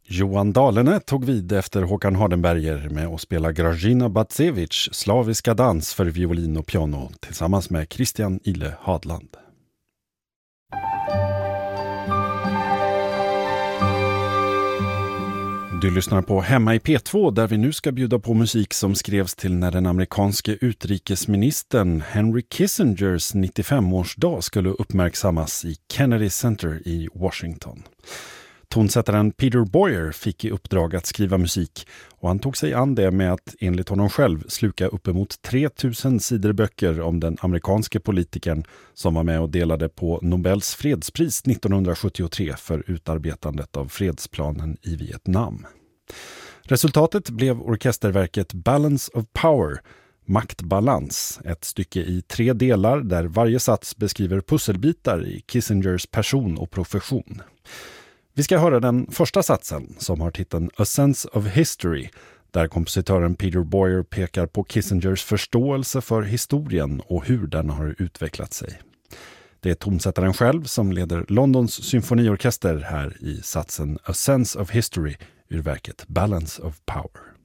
Johan Dahlene tog vid efter Håkan Hardenberger med att spela Grażyna Bacewicz slaviska dans för violin och piano tillsammans med Christian Ile Hadland. Du lyssnar på Hemma i P2 där vi nu ska bjuda på musik som skrevs till när den amerikanske utrikesministern Henry Kissingers 95-årsdag skulle uppmärksammas i Kennedy Center i Washington. Tonsättaren Peter Boyer fick i uppdrag att skriva musik och han tog sig an det med att enligt honom själv sluka uppemot 3000 sidor böcker om den amerikanske politikern som var med och delade på Nobels fredspris 1973 för utarbetandet av fredsplanen i Vietnam. Resultatet blev orkesterverket Balance of Power, maktbalans, ett stycke i 3 delar där varje sats beskriver pusselbitar i Kissingers person och profession. Vi ska höra den första satsen som har titeln A Sense of History, där kompositören Peter Boyer pekar på Kissingers förståelse för historien och hur den har utvecklat sig. Det är tonsättaren själv som leder Londons symfoniorkester här i satsen A Sense of History ur verket Balance of Power.